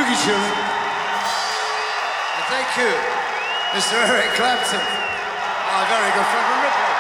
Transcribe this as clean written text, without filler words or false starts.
Boogie Children. And thank you, Mr. Eric Clapton, our very good friend from Ripley.